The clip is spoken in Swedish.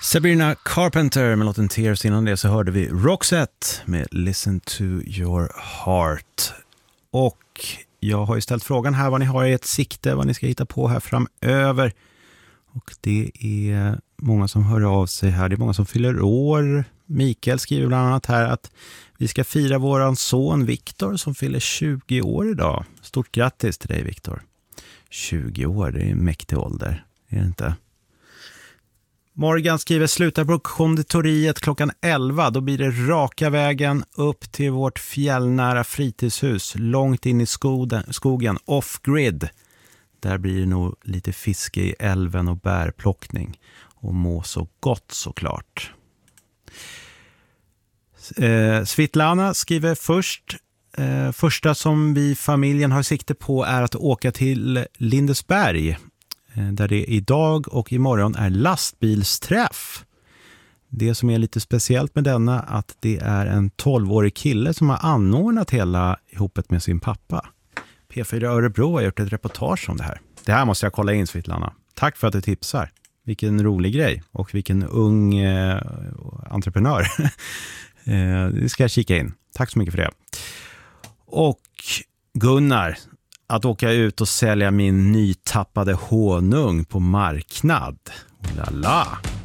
Sabrina Carpenter med låten Tears. Innan det så hörde vi Roxette med Listen to your heart. Och jag har ju ställt frågan här vad ni har i ett sikte, vad ni ska hitta på här framöver. Och det är många som hör av sig här. Det är många som fyller år. Mikael skriver bland annat här att vi ska fira våran son Viktor som fyller 20 år idag. Stort grattis till dig, Viktor. 20 år, det är en mäktig ålder. Är det inte? Morgan skriver slutar på konditoriet klockan 11. Då blir det raka vägen upp till vårt fjällnära fritidshus. Långt in i skogen, off-grid. Där blir det nog lite fiske i älven och bärplockning. Och må så gott såklart. Svitlana skriver första som vi familjen har sikte på är att åka till Lindesberg. Där det idag och imorgon är lastbilsträff. Det som är lite speciellt med denna att det är en 12-årig kille som har anordnat hela ihopet med sin pappa. P4 Örebro har gjort ett reportage om det här. Det här måste jag kolla in, Svitlana. Tack för att du tipsar. Vilken rolig grej och vilken ung entreprenör. Det ska jag kika in. Tack så mycket för det. Och Gunnar, att åka ut och sälja min nytappade honung på marknad. Lala.